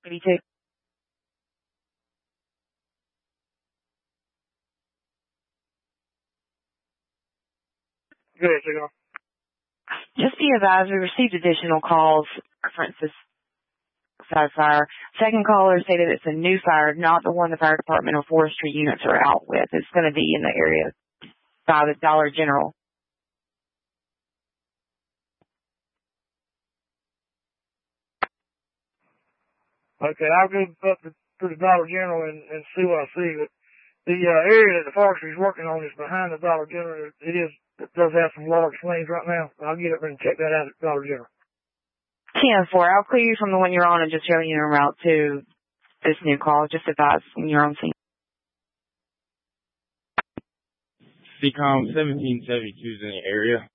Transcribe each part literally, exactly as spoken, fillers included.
eighty-two. Good, signal. Just be advised, we received additional calls, references, side fire. Second caller stated it's a new fire, not the one the fire department or forestry units are out with. It's going to be in the area by the Dollar General. Okay, I'll go up to, to the Dollar General and, and see what I see. But the uh, area that the forestry is working on is behind the Dollar General. It is it does have some large flames right now. I'll get up there and check that out at Dollar General. ten four, I'll clear you from the one you're on and just show you en route to this new call. Just advise when you're on scene. C COM seventeen seventy-two is in the area.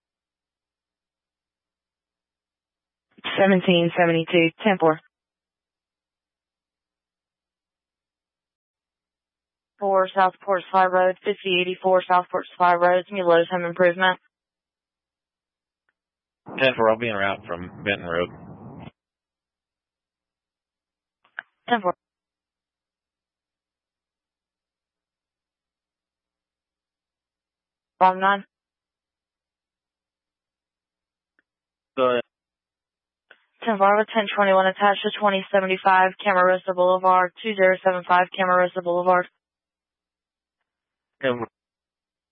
seventeen seventy-two, ten four. four Southport Supply Road, fifty eighty-four Southport Supply Road. It's going to be low home improvement. ten four, I'll be en route from Benton Road. ten four. Bottom nine. Go ahead. ten four, ten twenty-one attached to twenty seventy-five Camarosa Boulevard, two zero seven five Camarosa Boulevard. ten four.